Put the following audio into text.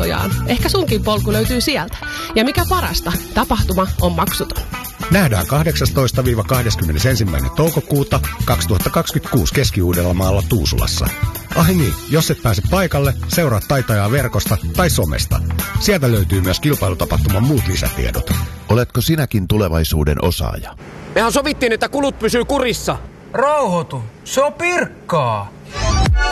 taitojaan. Ehkä sunkin polku löytyy sieltä. Ja mikä parasta, tapahtuma on maksuton. Nähdään 18-21. toukokuuta 2026 Keski-Uudellamaalla Tuusulassa. Ai niin, jos et pääse paikalle, seuraa taitajaa verkosta tai somesta. Sieltä löytyy myös kilpailutapahtuman muut lisätiedot. Oletko sinäkin tulevaisuuden osaaja? Mehän sovittiin, että kulut pysyy kurissa. Rauhoitu, se on Pirkkaa.